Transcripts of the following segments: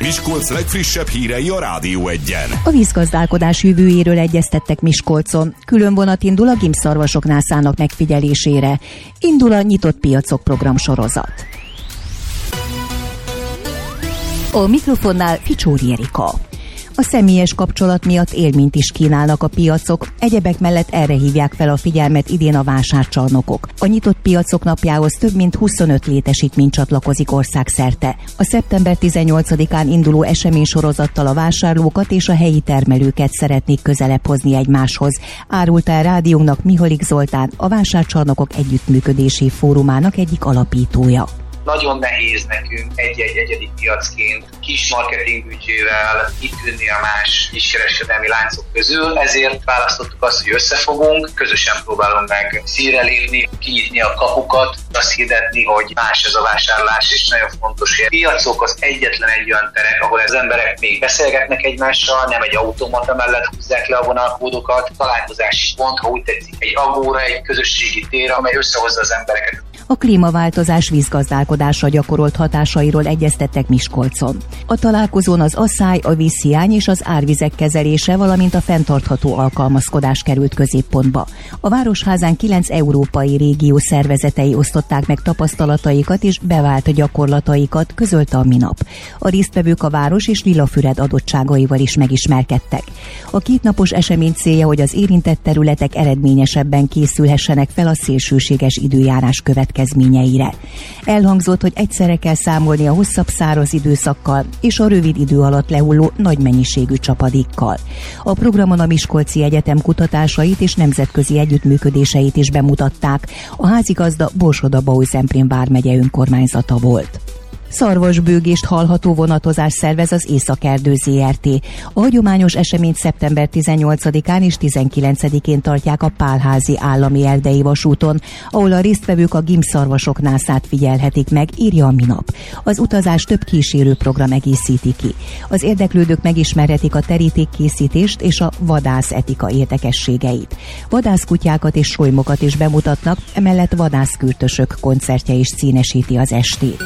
Miskolc legfrissebb hírei a Rádió Egyen. A vízgazdálkodás jövőjéről egyeztettek Miskolcon. Külön vonat indul a gimpszarvasok nászának megfigyelésére. Indul a nyitott piacok programsorozat. A mikrofonnál Ficsóri Erika. A személyes kapcsolat miatt élményt is kínálnak a piacok, egyebek mellett erre hívják fel a figyelmet idén a vásárcsarnokok. A nyitott piacok napjához több mint 25 létesítmény csatlakozik országszerte. A szeptember 18-án induló eseménysorozattal a vásárlókat és a helyi termelőket szeretnék közelebb hozni egymáshoz, árulta el rádiónknak Mihalik Zoltán, a Vásárcsarnokok Együttműködési Fórumának egyik alapítója. Nagyon nehéz nekünk egy-egy egyedi piacként kis marketingbüdzsével kitűnni a más kiskereskedelmi láncok közül, ezért választottuk azt, hogy összefogunk, közösen próbálunk meg színre lépni, kinyitni a kapukat, azt hirdetni, hogy más ez a vásárlás, és nagyon fontos, hogy a piacok az egyetlen egy olyan terek, ahol az emberek még beszélgetnek egymással, nem egy automata mellett húzzák le a vonalkódokat, találkozási pont, ha úgy tetszik, egy agóra, egy közösségi tér, amely összehozza az embereket. A klímaváltozás vízgazdálkodásra gyakorolt hatásairól egyeztettek Miskolcon. A találkozón az asszály, a vízhiány és az árvizek kezelése, valamint a fenntartható alkalmazkodás került középpontba. A Városházán 9 európai régió szervezetei osztották meg tapasztalataikat és bevált gyakorlataikat, közölte a minap. A résztvevők a város és Lilafüred adottságaival is megismerkedtek. A kétnapos esemény célja, hogy az érintett területek eredményesebben készülhessenek fel a szélsőséges időjárás következményeire. Elhangzott, hogy egyszerre kell számolni a hosszabb száraz időszakkal és a rövid idő alatt lehulló nagy mennyiségű csapadékkal. A programon a Miskolci Egyetem kutatásait és nemzetközi együttműködéseit is bemutatták. A házigazda Borsod-Abaúj-Zemplén vármegye önkormányzata volt. Szarvasbőgést hallható vonatozás szervez az Északerdő Zrt. A hagyományos eseményt szeptember 18-án és 19-én tartják a Pálházi állami erdei vasúton, ahol a résztvevők a gimpszarvasok nászát figyelhetik meg, írja a minap. Az utazás több kísérő program egészíti ki. Az érdeklődők megismerhetik a terítékkészítést és a vadászetika érdekességeit. Vadászkutyákat és solymokat is bemutatnak, emellett vadászkürtösök koncertje is színesíti az estét.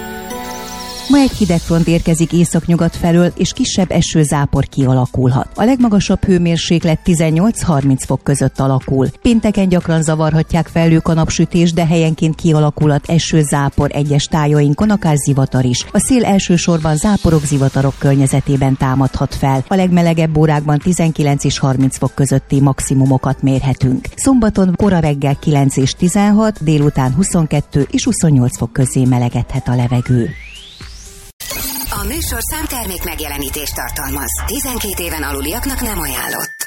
Ma egy hideg front érkezik északnyugat felől, és kisebb esőzápor kialakulhat. A legmagasabb hőmérséklet 18-30 fok között alakul. Pénteken gyakran zavarhatják felők a napsütés, de helyenként kialakulhat esőzápor egyes tájainkon, akár zivatar is. A szél elsősorban záporok, zivatarok környezetében támadhat fel. A legmelegebb órákban 19 és 30 fok közötti maximumokat mérhetünk. Szombaton kora reggel 9 és 16, délután 22 és 28 fok közé melegedhet a levegő. A műsor számtermék megjelenítést tartalmaz. 12 éven aluliaknak nem ajánlott.